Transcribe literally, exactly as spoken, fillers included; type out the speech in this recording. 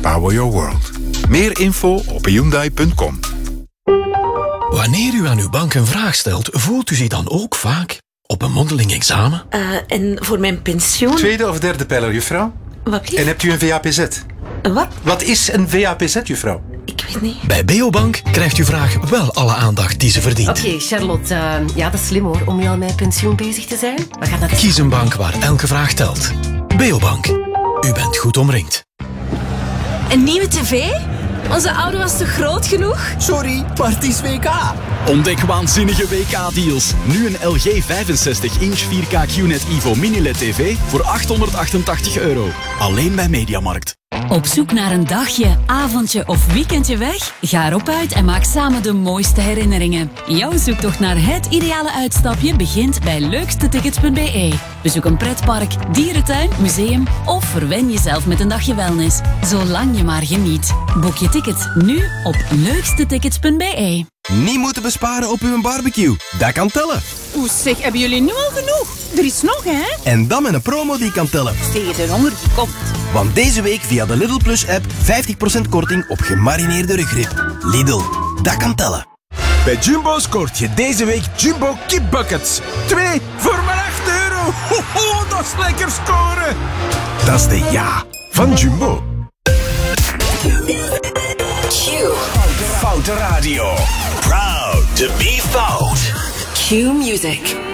Power your world. Meer info op hyundai punt com. Wanneer u aan uw bank een vraag stelt, voelt u zich dan ook vaak op een mondeling examen? Uh, en voor mijn pensioen... Tweede of derde pijler, juffrouw? Wat lief? En hebt u een V A P Z? Wat? Wat is een V A P Z, juffrouw? Ik weet niet. Bij Beobank krijgt uw vraag wel alle aandacht die ze verdient. Oké, okay, Charlotte. Uh, ja, dat is slim hoor, om nu al met pensioen bezig te zijn. We gaan naar de... Kies een bank waar elke vraag telt. Beobank. U bent goed omringd. Een nieuwe tv? Onze oude was te groot genoeg? Sorry, maar het is W K. Ontdek waanzinnige W K-deals. Nu een L G vijfenzestig inch vier K Q N E T Evo Mini-L E D T V voor achthonderdachtentachtig euro. Alleen bij Mediamarkt. Op zoek naar een dagje, avondje of weekendje weg? Ga erop uit en maak samen de mooiste herinneringen. Jouw zoektocht naar het ideale uitstapje begint bij leukstetickets punt b e. Bezoek een pretpark, dierentuin, museum of verwen jezelf met een dagje wellness. Zolang je maar geniet. Boek je ticket nu op leukstetickets punt b e. Niet moeten besparen op uw barbecue. Dat kan tellen. Oeh zeg, hebben jullie nu al genoeg? Er is nog, hè? En dan met een promo die kan tellen. Tegen de honger die komt. Want deze week via de Lidl Plus app vijftig procent korting op gemarineerde rugrib. Lidl, dat kan tellen. Bij Jumbo scoort je deze week Jumbo kipbuckets. Twee voor maar acht euro. Ho, ho, dat is lekker scoren. Dat is de ja van Jumbo. Q. Foute Radio. Proud to be fout. Q Music.